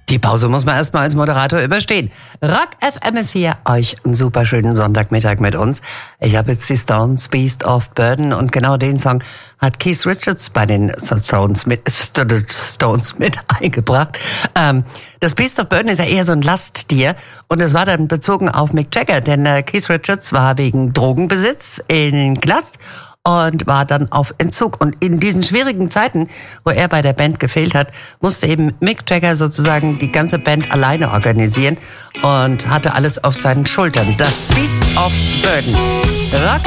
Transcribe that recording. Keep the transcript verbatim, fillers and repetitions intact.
Die Pause muss man erstmal als Moderator überstehen. Rock F M ist hier. Euch einen super schönen Sonntagmittag mit uns. Ich habe jetzt die Stones, Beast of Burden, und genau den Song hat Keith Richards bei den Stones mit, Stones mit eingebracht. Ähm, das Beast of Burden ist ja eher so ein Lasttier, und es war dann bezogen auf Mick Jagger, denn äh, Keith Richards war wegen Drogenbesitz in den Knast und war dann auf Entzug. Und in diesen schwierigen Zeiten, wo er bei der Band gefehlt hat, musste eben Mick Jagger sozusagen die ganze Band alleine organisieren und hatte alles auf seinen Schultern. Das Beast of Burden. Rock